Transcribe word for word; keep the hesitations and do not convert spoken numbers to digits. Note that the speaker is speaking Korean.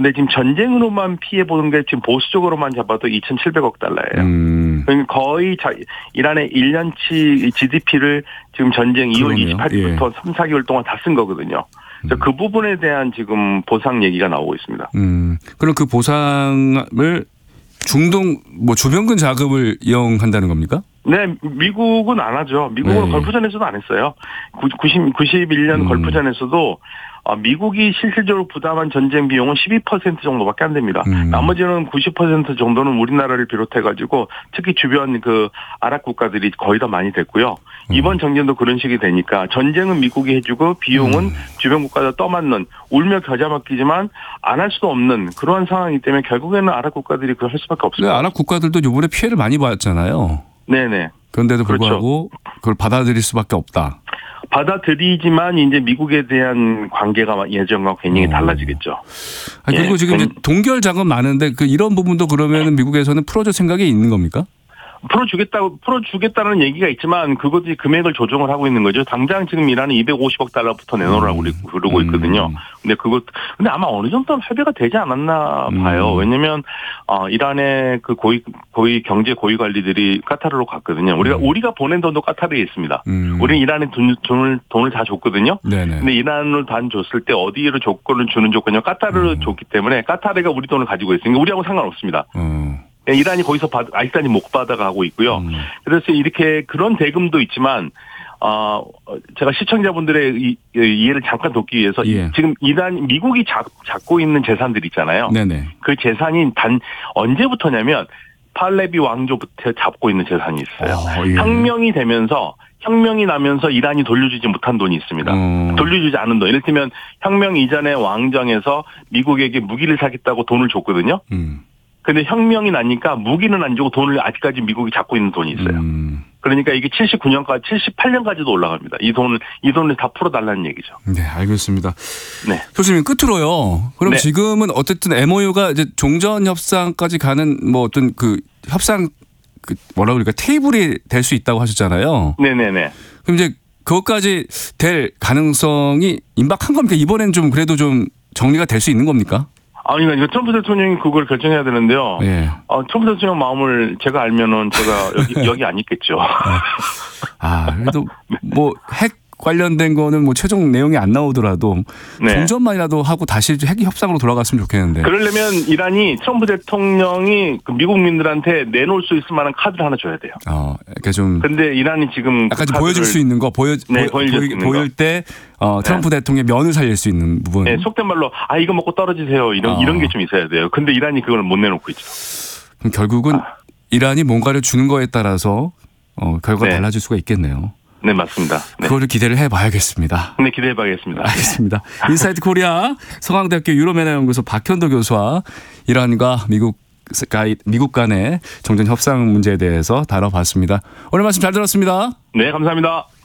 근데 지금 전쟁으로만 피해 보는 게 지금 보수적으로만 잡아도 이천칠백억 달러예요. 음. 그러니까 거의 자, 이란의 일 년치 지디피를 지금 전쟁 이월 이십팔 일부터 예. 삼, 사 개월 동안 다 쓴 거거든요. 그래서 음. 그 부분에 대한 지금 보상 얘기가 나오고 있습니다. 음. 그럼 그 보상을 중동 뭐 주변근 자금을 이용한다는 겁니까? 네, 미국은 안 하죠. 미국은 네. 걸프전에서도 안 했어요. 구십, 구십일 년 음. 걸프전에서도 미국이 실질적으로 부담한 전쟁 비용은 십이 퍼센트 정도밖에 안 됩니다. 음. 나머지는 구십 퍼센트 정도는 우리나라를 비롯해가지고 특히 주변 그 아랍 국가들이 거의 다 많이 됐고요. 음. 이번 전쟁도 그런 식이 되니까 전쟁은 미국이 해주고 비용은 음. 주변 국가들 떠맡는 울며 겨자 먹기지만 안 할 수도 없는 그러한 상황이기 때문에 결국에는 아랍 국가들이 그걸 할 수밖에 없습니다. 아랍 국가들도 이번에 피해를 많이 봤잖아요. 네네. 그런데도 불구하고 그렇죠. 그걸 받아들일 수밖에 없다. 받아들이지만 이제 미국에 대한 관계가 예전과 굉장히 어. 달라지겠죠. 아, 그리고 예. 지금 이제 동결 자금 많은데 그 이런 부분도 그러면 미국에서는 풀어줄 생각이 있는 겁니까? 풀어주겠다고, 풀어주겠다는 얘기가 있지만 그것이 금액을 조정을 하고 있는 거죠. 당장 지금 이란은 이백오십억 달러부터 내놓으라고 음. 그러고 있거든요. 음. 근데 그것, 근데 아마 어느 정도는 협의가 되지 않았나 봐요. 음. 왜냐면, 어, 이란의 그 고위, 고위, 경제 고위 관리들이 카타르로 갔거든요. 우리가, 음. 우리가 보낸 돈도 카타르에 있습니다. 음. 우리는 이란에 돈, 돈을, 돈을 다 줬거든요. 네네. 근데 이란을 단 줬을 때 어디로 조건을 주는 조건이요? 카타르를 음. 줬기 때문에 카타르가 우리 돈을 가지고 있으니까 우리하고 상관없습니다. 음. 이란이 거기서 받, 아직까지 못 받아가고 있고요. 음. 그래서 이렇게 그런 대금도 있지만, 어, 제가 시청자분들의 이, 이해를 잠깐 돕기 위해서 예. 지금 이란, 미국이 잡, 잡고 있는 재산들 있잖아요. 네네. 그 재산이 단 언제부터냐면 팔레비 왕조부터 잡고 있는 재산이 있어요. 어, 예. 혁명이 되면서 혁명이 나면서 이란이 돌려주지 못한 돈이 있습니다. 음. 돌려주지 않은 돈. 이를테면 혁명 이전에 왕정에서 미국에게 무기를 사겠다고 돈을 줬거든요. 음. 근데 혁명이 나니까 무기는 안 주고 돈을 아직까지 미국이 잡고 있는 돈이 있어요. 음. 그러니까 이게 칠십구 년까지, 칠십팔 년까지도 올라갑니다. 이 돈을, 이 돈을 다 풀어달라는 얘기죠. 네, 알겠습니다. 네. 교수님, 끝으로요. 그럼 네. 지금은 어쨌든 엠오유가 이제 종전 협상까지 가는 뭐 어떤 그 협상 그 뭐라 그럴까 테이블이 될 수 있다고 하셨잖아요. 네네네. 그럼 이제 그것까지 될 가능성이 임박한 겁니까? 이번엔 좀 그래도 좀 정리가 될 수 있는 겁니까? 아니, 그러니까 트럼프 대통령이 그걸 결정해야 되는데요. 예. 어, 트럼프 대통령 마음을 제가 알면은 제가 여기, 여기 안 있겠죠. 아, 그래도 뭐 핵 관련된 거는 뭐 최종 내용이 안 나오더라도 네. 종전만이라도 하고 다시 핵 협상으로 돌아갔으면 좋겠는데. 그러려면 이란이 트럼프 대통령이 그 미국민들한테 내놓을 수 있을 만한 카드를 하나 줘야 돼요. 어, 그러니까 좀. 근데 이란이 지금 약간 좀 보여줄 수 있는 거 보여 네, 보여, 보여, 보일 때 어, 트럼프 네. 대통령의 면을 살릴 수 있는 부분. 네, 속된 말로 아 이거 먹고 떨어지세요 이런 어. 이런 게 좀 있어야 돼요. 근데 이란이 그걸 못 내놓고 있죠. 그럼 결국은 아. 이란이 뭔가를 주는 거에 따라서 어, 결과가 네. 달라질 수가 있겠네요. 네, 맞습니다. 네. 그거를 기대를 해봐야겠습니다. 네, 기대해봐야겠습니다. 알겠습니다. 인사이트 코리아 서강대학교 유럽매너연구소 박현도 교수와 이란과 미국, 미국 간의 정전 협상 문제에 대해서 다뤄봤습니다. 오늘 말씀 잘 들었습니다. 네, 감사합니다.